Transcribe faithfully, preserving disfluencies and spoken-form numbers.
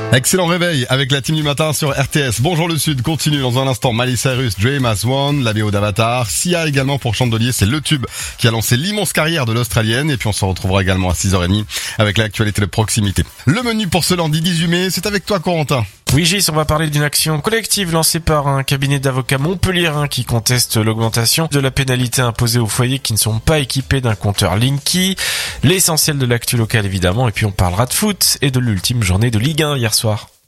Excellent réveil avec la team du matin sur R T S. Bonjour le Sud continue dans un instant. Miley Cyrus, Dream As One, la B O d'Avatar. Sia également pour Chandelier, c'est le tube qui a lancé l'immense carrière de l'Australienne. Et puis on se retrouvera également à six heures trente avec l'actualité de proximité. Le menu pour ce lundi dix-huit mai, c'est avec toi Corentin. Oui Gis, on va parler d'une action collective lancée par un cabinet d'avocats montpelliérain qui conteste l'augmentation de la pénalité imposée aux foyers qui ne sont pas équipés d'un compteur Linky. L'essentiel de l'actu locale évidemment, et puis on parlera de foot et de l'ultime journée de Ligue un hier soir.